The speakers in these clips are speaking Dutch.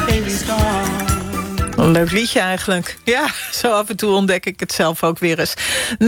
baby's gone. Een leuk liedje eigenlijk. Ja, zo af en toe ontdek ik het zelf ook weer eens.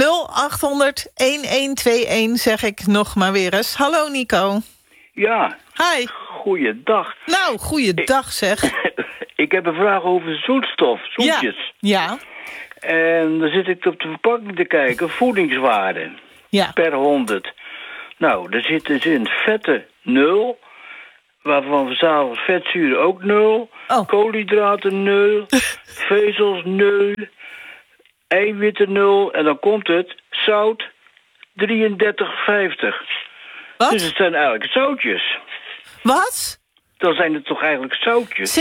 0800-1121 zeg ik nog maar weer eens. Hallo Nico. Ja. Hi. Goeiedag. Nou, goeiedag zeg. Ik heb een vraag over zoetstof, zoetjes. Ja. En dan zit ik op de verpakking te kijken, voedingswaarde. Ja. Per 100. Nou, er zit dus in vetten 0... waarvan verzameld vetzuren ook 0. Oh. Koolhydraten 0. Vezels 0. Eiwitten 0. En dan komt het zout 33,50. Wat? Dus het zijn eigenlijk zoutjes. Wat? Dan zijn het toch eigenlijk zoutjes?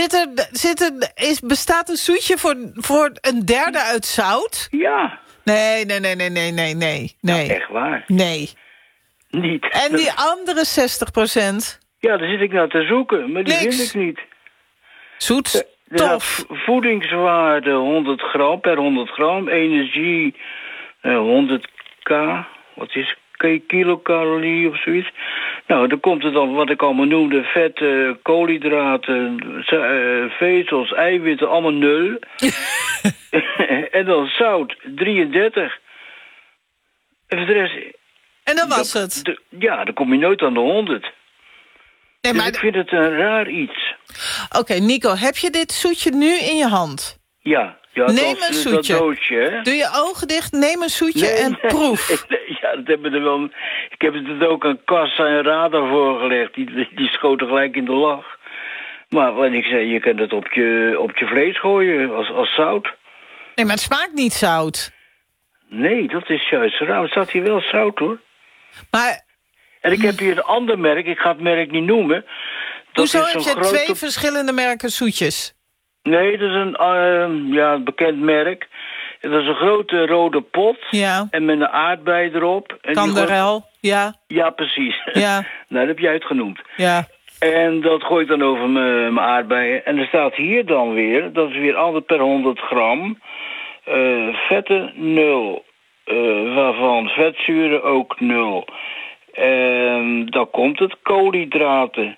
Bestaat een zoetje voor een derde uit zout? Ja. Nee. Nou, echt waar. Nee. Niet. En die andere 60%? Ja, daar zit ik naar te zoeken, maar die Niks. vind ik niet. Zoetstof. Voedingswaarde 100 gram per 100 gram. Energie 100k. Wat is kilocalorie of zoiets. Nou, dan komt er dan wat ik allemaal noemde. Vetten, koolhydraten, vezels, eiwitten, allemaal 0. En dan zout 33. En voor de rest... En dan was het? Ja, dan kom je nooit aan de 100. Nee, dus maar ik vind het een raar iets. Oké, Nico, heb je dit zoetje nu in je hand? Ja. Neem een zoetje. Dat doosje, hè? Doe je ogen dicht, neem een zoetje en proef. Ja, dat hebben er wel. Ik heb het ook aan kassa en radar voorgelegd. Die schoten gelijk in de lach. Maar wat ik zei, je kan het op je vlees gooien als zout. Nee, maar het smaakt niet zout. Nee, dat is juist raar. Er staat hier wel zout, hoor. Maar... En ik heb hier een ander merk, ik ga het merk niet noemen. Hoezo heb je twee verschillende merken zoetjes? Nee, dat is een bekend merk. Dat is een grote rode pot. Ja. En met een aardbei erop. Kanderel, ja. Ja, precies. Ja. Nou, dat heb jij het genoemd. Ja. En dat gooi ik dan over mijn aardbeien. En er staat hier dan weer, dat is weer altijd per 100 gram. Vetten 0. Waarvan vetzuren ook 0. En dan komt het koolhydraten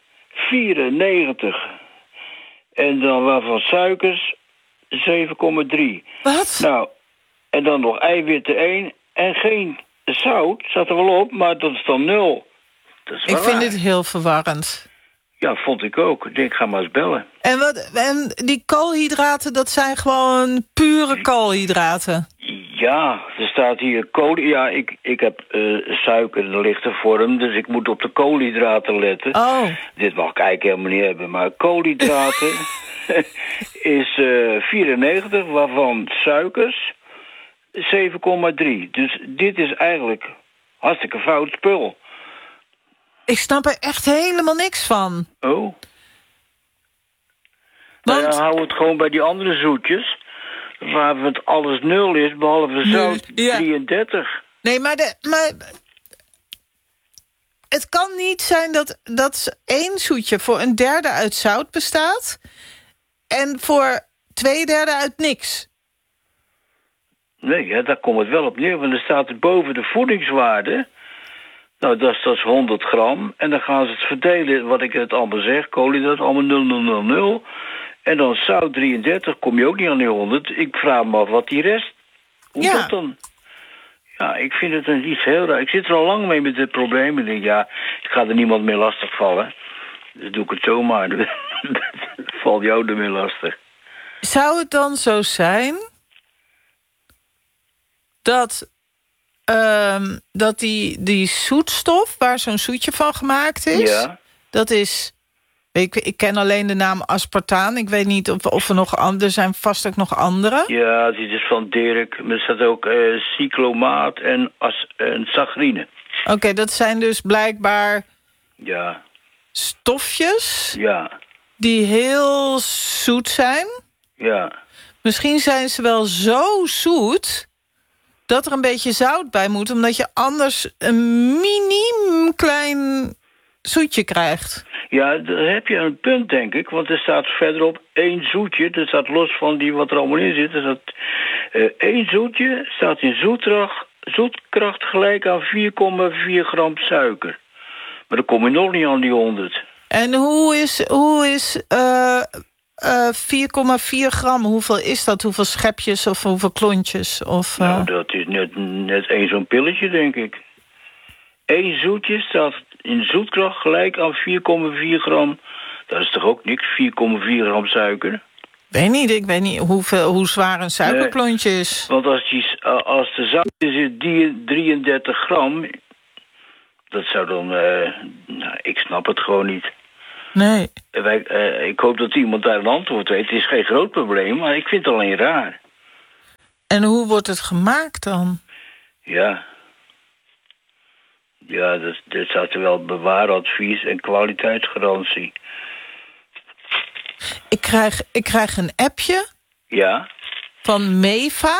94. En dan waarvan suikers 7,3. Wat? Nou, en dan nog eiwitten 1 en geen zout, staat er wel op, maar dat is dan 0. Dat is ik vind dit heel verwarrend. Ja, vond ik ook. Ik denk, ga maar eens bellen. En die koolhydraten, dat zijn gewoon pure koolhydraten? Ja, er staat hier ja, ik heb suiker in een lichte vorm, dus ik moet op de koolhydraten letten. Oh. Dit mag ik eigenlijk helemaal niet hebben, maar koolhydraten is 94, waarvan suikers 7,3. Dus dit is eigenlijk hartstikke fout spul. Ik snap er echt helemaal niks van. Oh. Want... Nou ja, hou het gewoon bij die andere zoetjes, waar het alles 0 is, behalve zout 33. Nee, maar het kan niet zijn dat één zoetje voor een derde uit zout bestaat en voor 2/3 uit niks. Nee, ja, daar komt het wel op neer, want er staat boven de voedingswaarde. Nou, dat is 100 gram. En dan gaan ze het verdelen, wat ik het allemaal zeg. Koolhydraten, allemaal 0,000. En dan zout 33, kom je ook niet aan die 100. Ik vraag me af wat die rest... Hoe dat dan? Ja, ik vind het iets heel raar. Ik zit er al lang mee met dit probleem. Ik denk, ja, ik ga er niemand meer lastig vallen. Dus doe ik het zomaar. Dan valt jou er meer lastig. Zou het dan zo zijn dat die zoetstof, waar zo'n zoetje van gemaakt is, dat is... Ik ken alleen de naam aspartaan. Ik weet niet of er nog er zijn vast ook nog andere. Ja, dit is van Dirk. Er staat ook cyclomaat en saccharine. Oké, dat zijn dus blijkbaar stofjes die heel zoet zijn. Ja. Misschien zijn ze wel zo zoet dat er een beetje zout bij moet, omdat je anders een miniem klein zoetje krijgt. Ja, daar heb je een punt, denk ik. Want er staat verderop 1 zoetje. Dat staat los van die wat er allemaal in zit. Er staat 1 zoetje staat in zoetkracht gelijk aan 4,4 gram suiker. Maar dan kom je nog niet aan die 100. En hoe is 4,4 gram. Hoeveel is dat? Hoeveel schepjes of hoeveel klontjes? Of, Nou, dat is net één zo'n pilletje, denk ik. 1 zoetje staat in zoetkracht gelijk aan 4,4 gram. Dat is toch ook niks, 4,4 gram suiker? Ik weet niet hoe zwaar een suikerklontje is. Want als de zout zit 33 gram... dat zou dan... nou, ik snap het gewoon niet. Nee. Ik hoop dat iemand daar een antwoord weet. Het is geen groot probleem, maar ik vind het alleen raar. En hoe wordt het gemaakt dan? Ja, dat staat er wel bewaaradvies en kwaliteitsgarantie. Ik krijg een appje. Ja. Van Meva.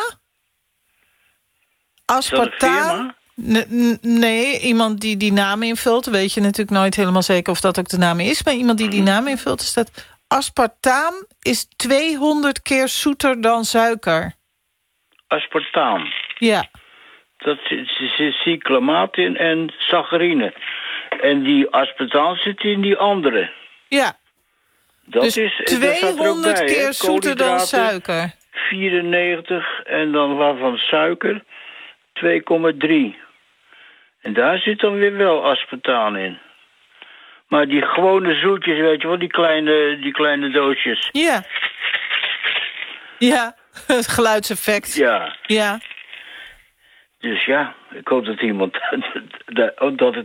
Aspartaan. Nee, iemand die naam invult. Weet je natuurlijk nooit helemaal zeker of dat ook de naam is. Maar iemand die naam invult, is dat aspartaam is 200 keer zoeter dan suiker. Aspartaam? Ja. Dat zit cyclamatin en saccharine. En die aspartaam zit in die andere. Ja. Dat dus is 200 bij, keer zoeter dan suiker. 94 en dan waarvan suiker 2,3. En daar zit dan weer wel aspartaan in. Maar die gewone zoetjes, weet je wel, die kleine doosjes. Ja. Ja, het geluidseffect. Ja. Ja. Dus ja, ik hoop dat iemand dat het